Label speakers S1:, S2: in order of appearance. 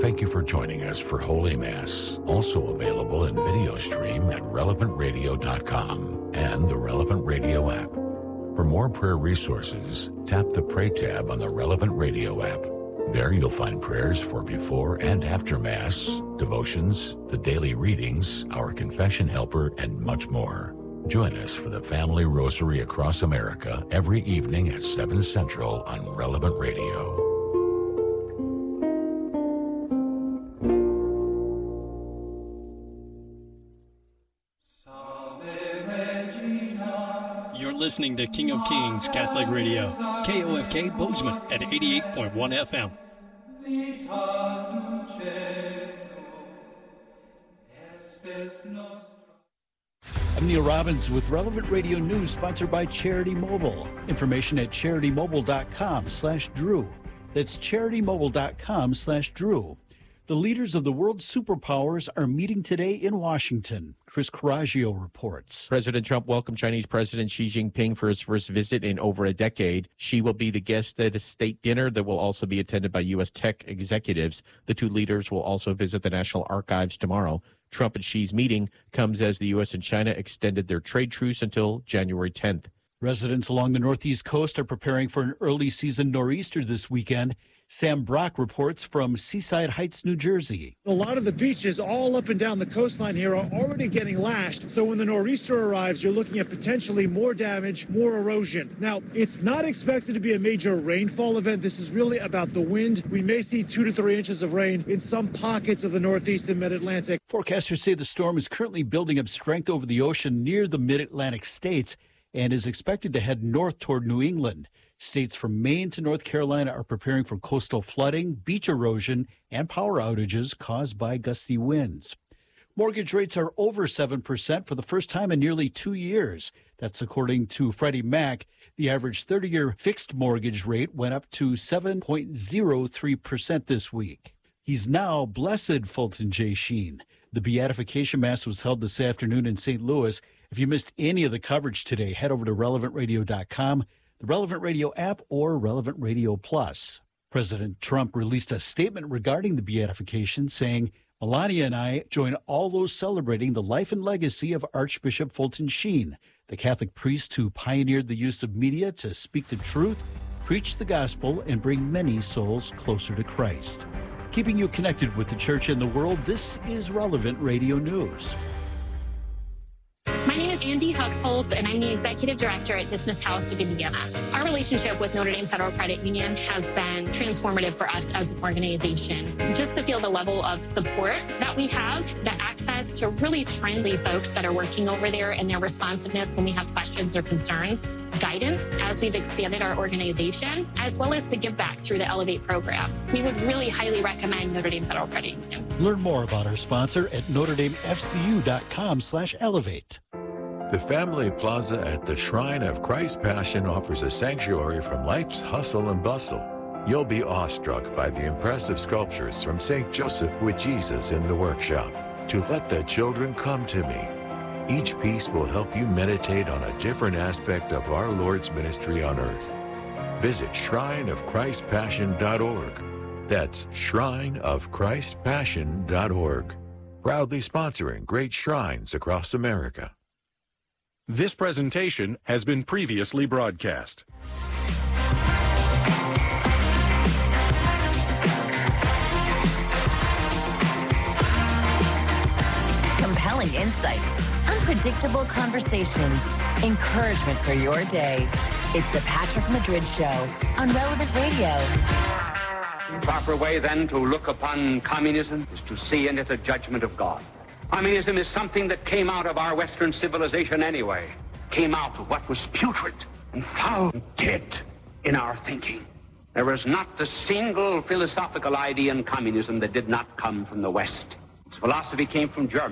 S1: Thank you for joining us for Holy Mass, also available in video stream at relevantradio.com and the Relevant Radio app. For more prayer resources, tap the Pray tab on the Relevant Radio app. There you'll find prayers for before and after Mass, devotions, the daily readings, our confession helper, and much more. Join us for the Family Rosary across America every evening at 7 Central on Relevant Radio.
S2: You're listening to King of Kings Catholic Radio, KOFK Bozeman at 88.1 FM.
S3: I'm Neil Robbins with Relevant Radio News, sponsored by Charity Mobile. Information at CharityMobile.com/Drew. That's CharityMobile.com/Drew. The leaders of the world's superpowers are meeting today in Washington. Chris Coraggio reports.
S4: President Trump welcomed Chinese President Xi Jinping for his first visit in over a decade. Xi will be the guest at a state dinner that will also be attended by U.S. tech executives. The two leaders will also visit the National Archives tomorrow. Trump and Xi's meeting comes as the U.S. and China extended their trade truce until January 10th.
S3: Residents along the Northeast coast are preparing for an early season nor'easter this weekend. Sam Brock reports from Seaside Heights, New Jersey.
S5: A lot of the beaches all up and down the coastline here are already getting lashed. So when the nor'easter arrives, you're looking at potentially more damage, more erosion. Now, it's not expected to be a major rainfall event. This is really about the wind. We may see 2 to 3 inches of rain in some pockets of the Northeast and Mid-Atlantic.
S3: Forecasters say the storm is currently building up strength over the ocean near the Mid-Atlantic states and is expected to head north toward New England. States from Maine to North Carolina are preparing for coastal flooding, beach erosion, and power outages caused by gusty winds. Mortgage rates are over 7% for the first time in nearly 2 years. That's according to Freddie Mac. The average 30-year fixed mortgage rate went up to 7.03% this week. He's now Blessed Fulton J. Sheen. The Beatification Mass was held this afternoon in St. Louis. If you missed any of the coverage today, head over to relevantradio.com, the Relevant Radio app, or Relevant Radio Plus. President Trump released a statement regarding the beatification, saying, "Melania and I join all those celebrating the life and legacy of Archbishop Fulton Sheen, the Catholic priest who pioneered the use of media to speak the truth, preach the gospel, and bring many souls closer to Christ." Keeping you connected with the church and the world, this is Relevant Radio News.
S6: My name is Andy Huxhold, and I'm the Executive Director at Dismissed House of Indiana. Our relationship with Notre Dame Federal Credit Union has been transformative for us as an organization. Just to feel the level of support that we have, the access to really friendly folks that are working over there, and their responsiveness when we have questions or concerns, guidance as we've expanded our organization, as well as to give back through the Elevate program. We would really highly recommend Notre Dame Federal Credit Union.
S3: Learn more about our sponsor at NotreDameFCU.com/elevate.
S1: The Family Plaza at the Shrine of Christ Passion offers a sanctuary from life's hustle and bustle. You'll be awestruck by the impressive sculptures from St. Joseph with Jesus in the workshop. To let the children come to me. Each piece will help you meditate on a different aspect of our Lord's ministry on earth. Visit shrineofchristpassion.org. That's shrineofchristpassion.org. Proudly sponsoring great shrines across America.
S7: This presentation has been previously broadcast.
S8: Compelling insights, unpredictable conversations, encouragement for your day. It's the Patrick Madrid Show on Relevant Radio.
S9: The proper way, then, to look upon communism is to see in it a judgment of God. Communism is something that came out of our Western civilization anyway. Came out of what was putrid and foul and dead in our thinking. There was not a single philosophical idea in communism that did not come from the West. Its philosophy came from Germany.